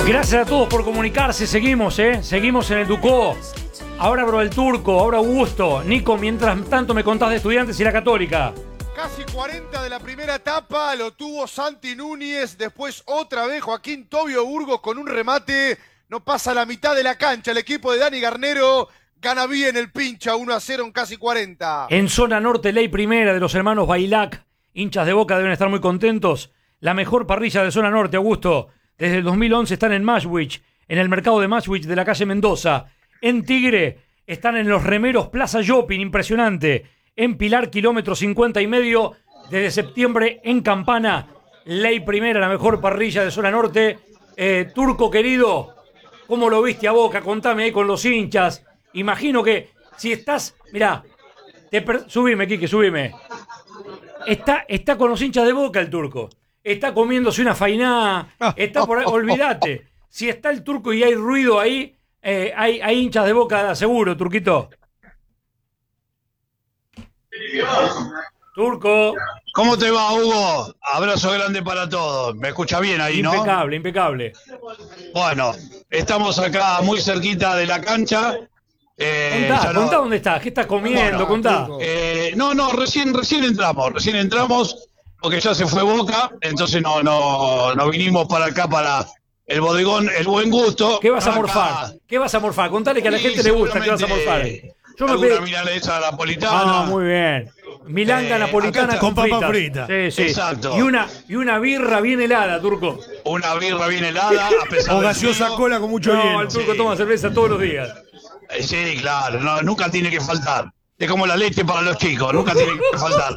Gracias a todos por comunicarse. Seguimos en el Ducó. Ahora abro el Turco, ahora Augusto. Nico, mientras tanto me contás de Estudiantes y la Católica. Casi 40 de la primera etapa, lo tuvo Santi Núñez, después otra vez Joaquín Tobio Burgos con un remate. No pasa la mitad de la cancha, el equipo de Dani Garnero gana bien el pincha, 1-0 en casi 40. En zona norte, ley primera de los hermanos Bailac. Hinchas de Boca deben estar muy contentos. La mejor parrilla de zona norte, Augusto. Desde el 2011 están en Mashwich, en el mercado de Mashwich de la calle Mendoza. En Tigre están en los remeros Plaza Shopping, impresionante. En Pilar, kilómetro 50 y medio, desde septiembre en Campana. Ley primera, la mejor parrilla de zona norte. Turco querido, ¿cómo lo viste a Boca? Contame ahí con los hinchas. Imagino que si estás, mirá, subime, Quique, subime. Está con los hinchas de Boca el Turco. Está comiéndose una fainá, está por ahí, olvídate. Si está el Turco y hay ruido ahí, hay hinchas de Boca, seguro, Turquito. Turco. ¿Cómo te va, Hugo? Abrazo grande para todos. ¿Me escucha bien ahí, no? Impecable, impecable. Bueno, estamos acá muy cerquita de la cancha. Contá dónde estás, qué estás comiendo, contá. Recién entramos. Porque ya se fue Boca, entonces no vinimos para acá, para el bodegón El Buen Gusto. ¿Qué vas a morfar? ¿Qué vas a morfar? Contale que a la gente le gusta, ¿qué vas a morfar? Yo me pedí milanesa napolitana. Muy bien. Milanga napolitana con papa frita. Sí. Exacto. Y una birra bien helada, Turco. Una birra bien helada, a pesar o gaseosa cola con mucho hielo. No, el Turco toma cerveza todos los días. Sí, claro, nunca tiene que faltar. Es como la leche para los chicos, nunca tiene que faltar.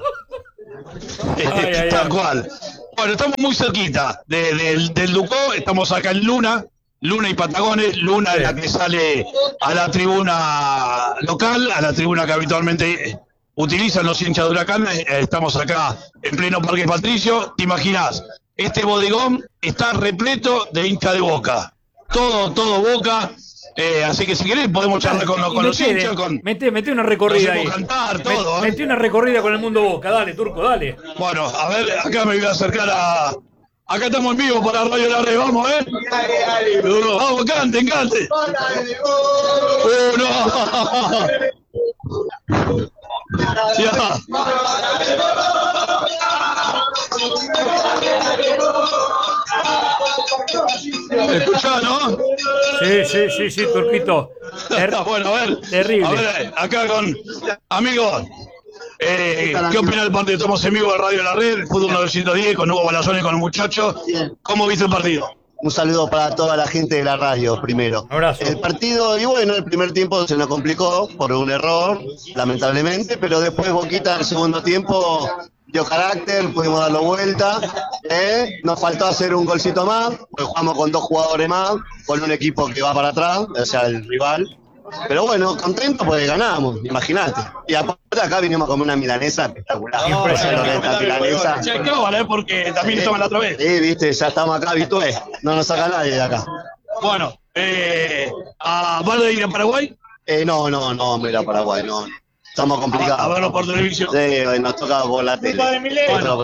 Tal cual. Bueno, estamos muy cerquita del Ducó, estamos acá en Luna y Patagones. Luna es la que sale a la tribuna local, a la tribuna que habitualmente utilizan los hinchas de Huracán. Estamos acá en pleno Parque Patricio. ¿Te imaginás? Este bodegón está repleto de hinchas de Boca. Todo Boca. Así que si querés podemos charlar con los hinchas. Mete una recorrida ahí. Cantar, todo, Mete una recorrida con el mundo Boca. Dale, Turco, dale. Bueno, a ver, acá me voy a acercar a... Acá estamos en vivo para Radio La Red, vamos, Vamos, canten. Ya. ¿Escuchás, no? Sí, Turquito. Bueno, a ver. Terrible. A ver, acá con amigos. ¿Qué opina del partido? Estamos en vivo de Radio La Red, Fútbol 910, con Hugo Balazón y con los muchachos. ¿Cómo viste el partido? Un saludo para toda la gente de la radio, primero. Abrazo. El partido, y bueno, el primer tiempo se nos complicó por un error, lamentablemente, pero después Boquita en el segundo tiempo dio carácter, pudimos darlo vuelta. Nos faltó hacer un golcito más, porque jugamos con 2 jugadores más, con un equipo que va para atrás, o sea, el rival. Pero bueno, contento porque ganamos, imagínate. Y aparte acá vinimos a comer una milanesa espectacular. Milanesa. Se acaban, porque también estaban la otra vez. Sí, viste, ya estamos acá habitués. No nos saca nadie de acá. Bueno, ¿van a ir a Paraguay? No, vamos a ir a Paraguay, no. Estamos complicados. A verlo por televisión. Sí, nos toca por la tele. No,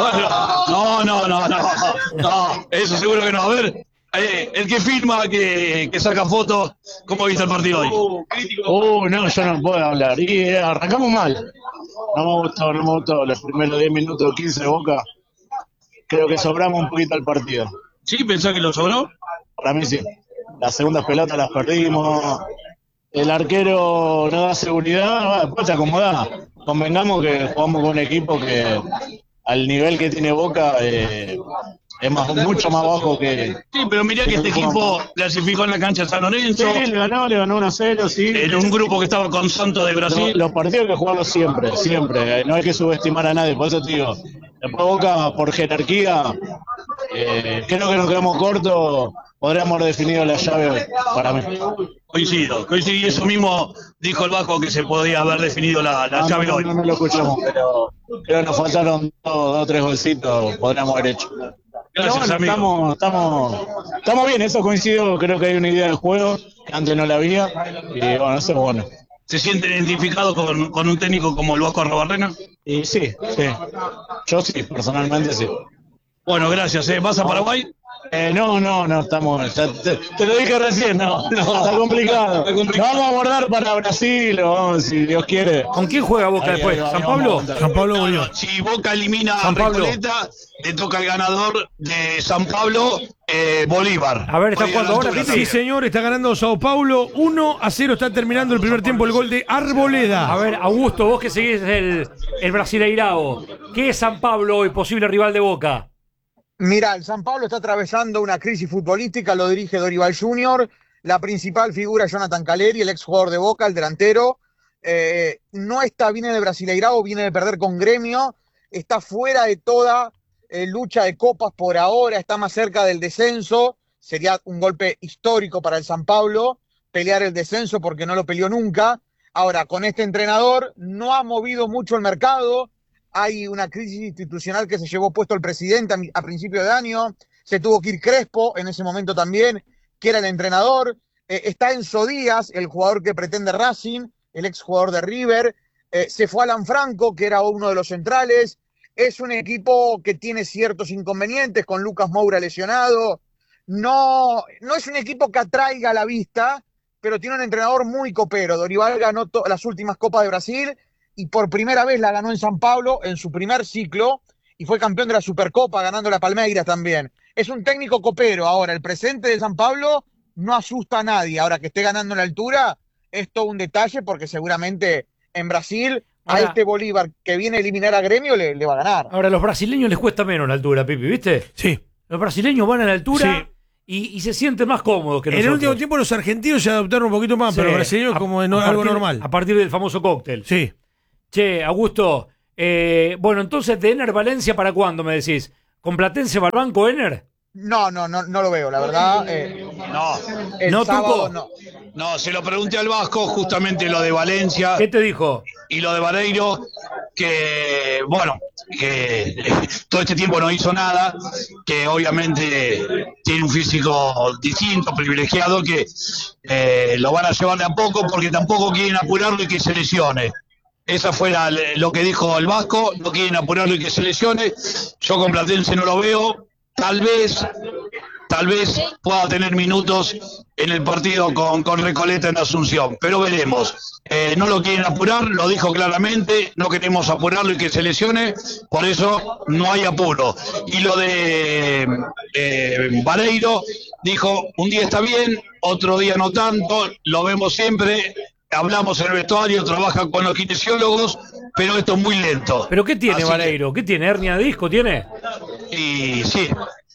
eso seguro que no. A ver. El que firma, que saca fotos, ¿cómo viste el partido hoy? No, yo no puedo hablar. Y arrancamos mal. No me gustó los primeros 10 minutos, 15 de Boca. Creo que sobramos un poquito el partido. ¿Sí? ¿Pensás que lo sobró? Para mí sí. Las segundas pelotas las perdimos. El arquero no da seguridad, después se acomoda. Convengamos que jugamos con un equipo que al nivel que tiene Boca es mucho más bajo que... Sí, pero mirá que este equipo clasificó en la cancha de San Lorenzo. Sí, le ganó 1-0, sí. En un grupo que estaba con Santos de Brasil. Los partidos hay que jugarlos siempre. No hay que subestimar a nadie, por eso te digo. Después Boca, por jerarquía, creo que nos quedamos cortos. Podríamos haber definido la llave hoy, para mí. Coincido. Y eso mismo dijo el Vasco, que se podía haber definido la llave hoy. No lo escuchamos, pero creo que nos faltaron 2 o 3 golcitos, podríamos haber hecho. Gracias, amigo. Estamos bien, eso coincido, creo que hay una idea del juego que antes no la había, y bueno, eso es bueno. ¿Se sienten identificados con un técnico como el Vasco Arrobarrena? Y sí. Yo sí, personalmente sí. Bueno, gracias. ¿Vas a Paraguay? No, estamos. Te lo dije recién, no, está complicado. Lo vamos a abordar para Brasil, si Dios quiere. ¿Con quién juega Boca después? ¿San Pablo? San Pablo volvió. Si Boca elimina a San Pablo. Recoleta, le toca al ganador de San Pablo, Bolívar. A ver, ¿está jugando ahora, Piti? Sí, señor, está ganando Sao Paulo. 1-0 está terminando el primer tiempo el gol de Arboleda. A ver, Augusto, vos que seguís el Brasileirao, ¿qué es San Pablo hoy, posible rival de Boca? Mira, el San Pablo está atravesando una crisis futbolística, lo dirige Dorival Jr., la principal figura es Jonathan Caleri, el exjugador de Boca, el delantero. No está bien en el Brasileirao, viene de perder con Gremio, está fuera de toda lucha de copas por ahora, está más cerca del descenso, sería un golpe histórico para el San Pablo, pelear el descenso porque no lo peleó nunca. Ahora, con este entrenador no ha movido mucho el mercado, hay una crisis institucional que se llevó puesto el presidente a principio de año, se tuvo que ir Crespo en ese momento también, que era el entrenador, está Enzo Díaz, el jugador que pretende Racing, el exjugador de River, se fue Alan Franco, que era uno de los centrales, es un equipo que tiene ciertos inconvenientes, con Lucas Moura lesionado, no es un equipo que atraiga a la vista, pero tiene un entrenador muy copero. Dorival ganó las últimas Copas de Brasil, y por primera vez la ganó en San Pablo en su primer ciclo y fue campeón de la Supercopa ganando la Palmeiras también. Es un técnico copero. Ahora, el presente de San Pablo no asusta a nadie. Ahora que esté ganando en la altura es todo un detalle porque seguramente en Brasil a este Bolívar que viene a eliminar a Gremio le va a ganar. Ahora, a los brasileños les cuesta menos la altura, Pipi, ¿viste? Sí. Los brasileños van a la altura Sí. y se sienten más cómodos que En nosotros. el último tiempo los argentinos se adoptaron un poquito más, Sí. pero los brasileños como algo normal. A partir del famoso cóctel. Sí. Che, Augusto, bueno, entonces de Ener Valencia, ¿para cuándo me decís? ¿Con Platense va al banco, Ener? No lo veo, la verdad. No, El ¿No, sábado Tuco? no, se lo pregunté al Vasco, justamente lo de Valencia ¿Qué te dijo? y lo de Vareiro, que todo este tiempo no hizo nada, que obviamente tiene un físico distinto, privilegiado, que lo van a llevar de a poco porque tampoco quieren apurarlo y que se lesione. Esa fue lo que dijo el Vasco, no quieren apurarlo y que se lesione. Yo con Platense no lo veo, tal vez pueda tener minutos en el partido con Recoleta en Asunción, pero veremos. No lo quieren apurar, lo dijo claramente, no queremos apurarlo y que se lesione, por eso no hay apuro. Y lo de Vareiro, dijo, un día está bien, otro día no tanto, lo vemos siempre, hablamos en el vestuario, trabaja con los kinesiólogos, pero esto es muy lento. ¿Pero qué tiene Así Vareiro? ¿Qué tiene? ¿Hernia de disco tiene? Y sí.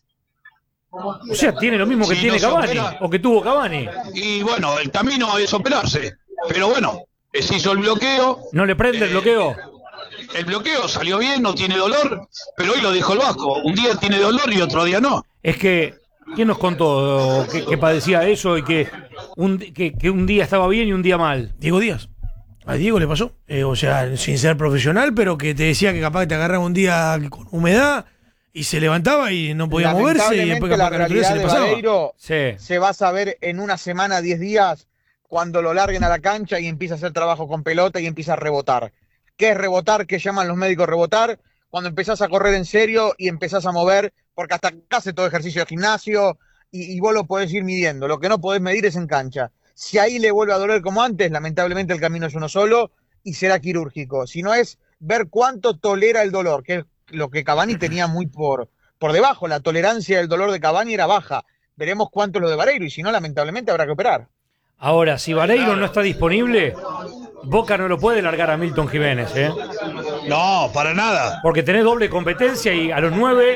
O sea, tiene lo mismo que Sí, tiene no se Cavani, opera. o que tuvo Cavani. Y bueno, el camino es operarse. Pero bueno, se hizo el bloqueo. ¿No le prende el bloqueo? El bloqueo salió bien, no tiene dolor. Pero hoy lo dijo el Vasco. Un día tiene dolor y otro día no. Es que, ¿quién nos contó que padecía eso y que un día estaba bien y un día mal? Diego Díaz. A Diego le pasó. O sea, sin ser profesional, pero que te decía que capaz te agarraba un día con humedad y se levantaba y no podía moverse y después la capaz que al otro día realidad se le de pasaba. Vareiro Sí. se va a saber en una semana, 10 días, cuando lo larguen a la cancha y empieza a hacer trabajo con pelota y empieza a rebotar. ¿Qué es rebotar? ¿Qué llaman los médicos rebotar? Cuando empezás a correr en serio y empezás a mover, porque hasta acá hace todo ejercicio de gimnasio y vos lo podés ir midiendo. Lo que no podés medir es en cancha. Si ahí le vuelve a doler como antes, lamentablemente el camino es uno solo y será quirúrgico. Si no es ver cuánto tolera el dolor, que es lo que Cavani tenía muy por debajo. La tolerancia del dolor de Cavani era baja. Veremos cuánto es lo de Vareiro y si no, lamentablemente habrá que operar. Ahora, si Vareiro no está disponible, Boca no lo puede largar a Milton Jiménez, ¿eh? No, para nada. Porque tenés doble competencia y a los 9,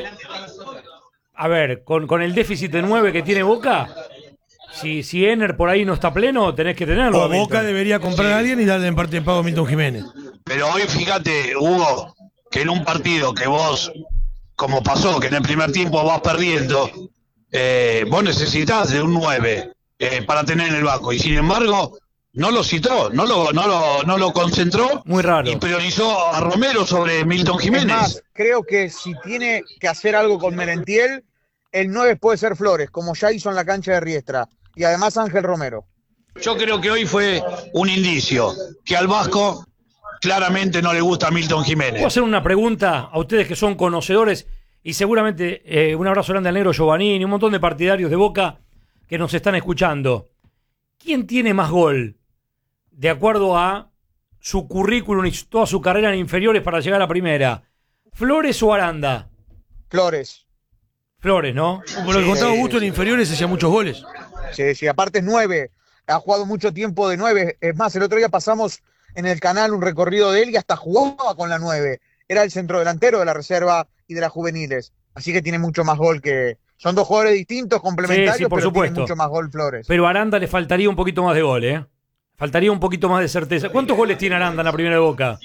a ver, con el déficit de 9 que tiene Boca, si Ener por ahí no está pleno, tenés que tenerlo. O Boca debería comprar a alguien y darle en parte de pago a Milton Jiménez. Pero hoy fíjate, Hugo, que en un partido que vos, como pasó, que en el primer tiempo vas perdiendo, vos necesitas de un 9 para tener en el banco. Y sin embargo, no lo citó, no lo concentró. Muy raro. Y priorizó a Romero sobre Milton Es Jiménez. más, creo que si tiene que hacer algo con Merentiel, el 9 puede ser Flores, como ya hizo en la cancha de Riestra. Y además Ángel Romero. Yo creo que hoy fue un indicio que al Vasco claramente no le gusta Milton ¿Puedo Jiménez. hacer una pregunta a ustedes que son conocedores y seguramente un abrazo grande al negro Giovannini, un montón de partidarios de Boca que nos están escuchando. ¿Quién tiene más gol de acuerdo a su currículum y toda su carrera en inferiores para llegar a primera? ¿Flores o Aranda? Flores. Flores, ¿no? Como lo que contaba Augusto, en inferiores hacía muchos goles. Sí, aparte es 9. Ha jugado mucho tiempo de 9. Es más, el otro día pasamos en el canal un recorrido de él y hasta jugaba con la 9. Era el centrodelantero de la reserva y de las juveniles. Así que tiene mucho más gol que... Son dos jugadores distintos, complementarios, Sí, por pero supuesto. tiene mucho más gol Flores. Pero a Aranda le faltaría un poquito más de gol, ¿eh? Faltaría un poquito más de certeza. ¿Cuántos goles tiene Aranda en la primera de Boca?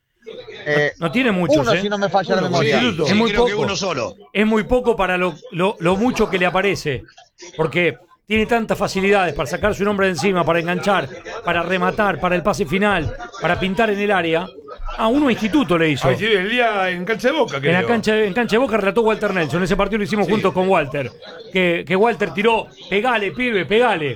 No tiene muchos, uno, ¿eh? si no me falla la memoria. Sí, Es muy creo que poco. uno solo. Es muy poco para lo mucho que le aparece. Porque tiene tantas facilidades para sacar su nombre de encima, para enganchar, para rematar, para el pase final, para pintar en el área. A uno instituto le hizo. Ah, sí, el día en cancha de Boca, creo. En cancha de Boca relató Walter Nelson. Ese partido lo hicimos juntos con Walter. Que Walter tiró, pegale, pibe, pegale.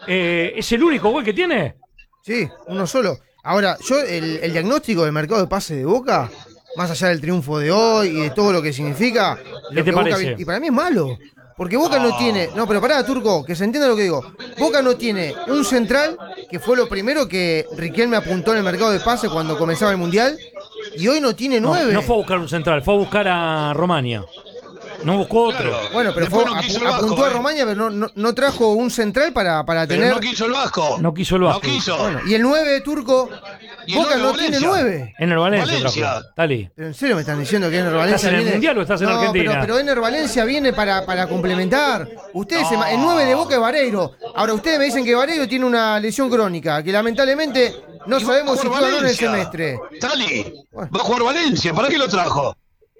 ¿Es el único gol que tiene? Sí, uno solo. Ahora, yo el diagnóstico del mercado de pase de Boca, más allá del triunfo de hoy y de todo lo que significa, ¿Qué te parece? Boca, y para mí es malo. Porque Boca no tiene... No, pero pará, Turco, que se entienda lo que digo. Boca no tiene un central, que fue lo primero que Riquelme apuntó en el mercado de pase cuando comenzaba el Mundial, y hoy no tiene 9. No fue a buscar un central, fue a buscar a Romania. No buscó otro. Claro. Bueno, pero Después no quiso el Vasco, apuntó a Romaña, pero no trajo un central para Pero tener... no quiso el Vasco. No quiso el Vasco. No quiso. Bueno, y el 9 de Turco, Y el Boca 9 no Valencia. tiene 9. Ener Valencia. Valencia. trajo. Dale. ¿Pero en serio me están diciendo que Ener Valencia ¿Estás en el viene? Mundial o estás en Argentina? Pero Ener Valencia viene para complementar. Ustedes, el 9 de Boca es Vareiro. Ahora, ustedes me dicen que Vareiro tiene una lesión crónica, que lamentablemente no Y sabemos va si a juega o jugar no en el Valencia. semestre. Tali, Bueno. va a jugar Valencia. ¿Para qué lo trajo?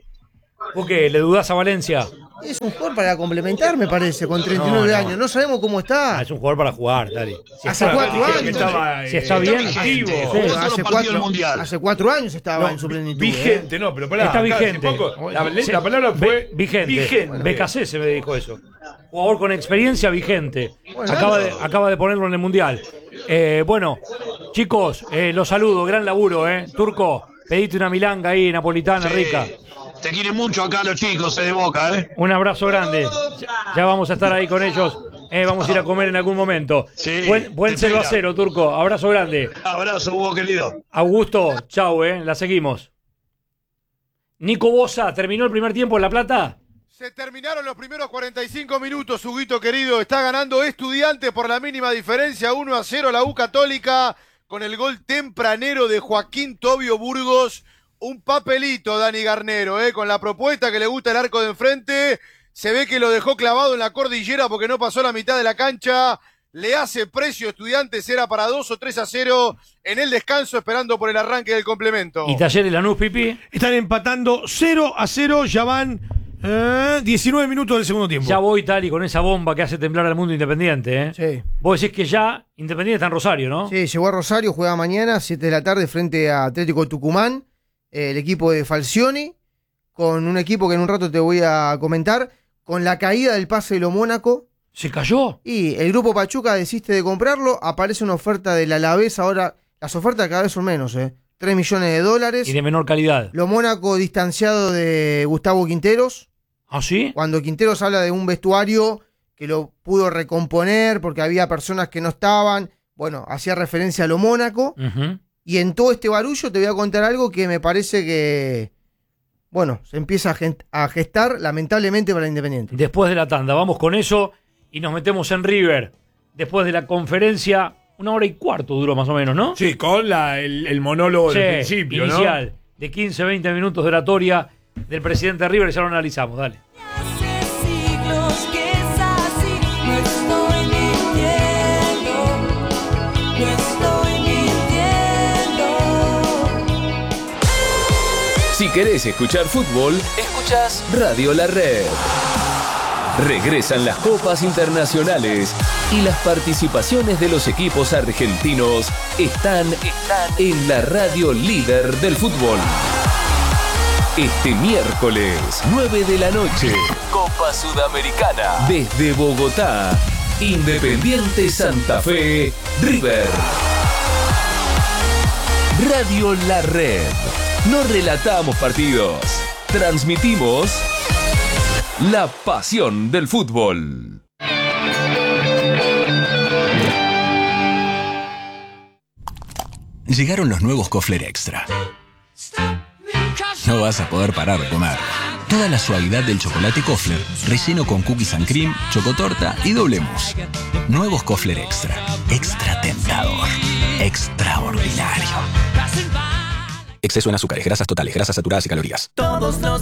¿Vos qué? ¿Le dudás a Valencia? Es un jugador para complementar, me parece, con 39 No. años. No sabemos cómo está. Es un jugador para jugar, dale. Si Hace está- 4 Dijeron años. que estaba, Si está bien, activo. sí. Jugó todos Hace los partidos del Mundial. Hace 4 años estaba No, en su plenitud. vigente, no, pero pará. Está acá hace vigente. poco, la palabra fue vigente. BKC se me dijo eso. Jugador con experiencia vigente. Acaba de ponerlo en el Mundial. Bueno, chicos, los saludo. Gran laburo, Turco, pedite una milanga ahí, napolitana, Sí. rica. Te quieren mucho acá los chicos de Boca, ¿eh? Un abrazo grande. Ya vamos a estar ahí con ellos. Vamos a ir a comer en algún momento. Sí, Buen te 0-0, Turco. Abrazo grande. Abrazo, Hugo, querido. Augusto, chau, la seguimos. Nico Bosa, ¿terminó el primer tiempo en La Plata? Se terminaron los primeros 45 minutos, Huguito querido. Está ganando Estudiantes por la mínima diferencia, 1-0 la U Católica, con el gol tempranero de Joaquín Tobio Burgos. Un papelito, Dani Garnero, con la propuesta que le gusta el arco de enfrente. Se ve que lo dejó clavado en la cordillera porque no pasó la mitad de la cancha. Le hace precio Estudiantes, era para 2 o 3-0 en el descanso, esperando por el arranque del complemento. ¿Y Talleres Lanús, Pipi? Están empatando 0-0, ya van 19 minutos del segundo tiempo. Ya voy, Tali, con esa bomba que hace temblar al mundo independiente, Sí. Vos decís que ya Independiente está en Rosario, ¿no? Sí, llegó a Rosario, juega mañana, 7 de la tarde, frente a Atlético Tucumán, el equipo de Falcioni, con un equipo que en un rato te voy a comentar, con la caída del pase de lo Mónaco. ¿Se cayó? Y el grupo Pachuca desiste de comprarlo, aparece una oferta del Alavés, ahora las ofertas cada vez son menos, $3 millones. Y de menor calidad. Lo Mónaco distanciado de Gustavo Quinteros. ¿Ah, sí? Cuando Quinteros habla de un vestuario que lo pudo recomponer porque había personas que no estaban, bueno, hacía referencia a lo Mónaco. Ujú. Y en todo este barullo te voy a contar algo que me parece que, bueno, se empieza a gestar lamentablemente para Independiente. Después de la tanda, vamos con eso y nos metemos en River. Después de la conferencia, 1 hora y cuarto duró más o menos, ¿no? Sí, con el monólogo Sí, del principio, inicial, de 15-20 minutos de oratoria del presidente de River, ya lo analizamos, dale. Hace siglos que es así, no estoy mintiendo, no estoy mintiendo. Si querés escuchar fútbol, escuchás Radio La Red. Regresan las copas internacionales y las participaciones de los equipos argentinos están en la radio líder del fútbol. Este miércoles, 9 de la noche, Copa Sudamericana. Desde Bogotá, Independiente Santa Fe, River. Radio La Red. No relatamos partidos, transmitimos La pasión del fútbol. Llegaron los nuevos Kofler Extra. No vas a poder parar de comer. Toda la suavidad del chocolate Kofler, relleno con cookies and cream, chocotorta y doble mousse. Nuevos Kofler Extra. Extra tentador. Extraordinario. Exceso en azúcares, grasas totales, grasas saturadas y calorías. Todos los